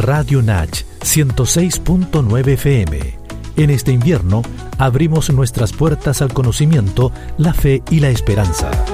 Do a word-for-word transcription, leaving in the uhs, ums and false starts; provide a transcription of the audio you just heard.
Radio Nach ciento seis punto nueve F M. En este invierno abrimos nuestras puertas al conocimiento, la fe y la esperanza.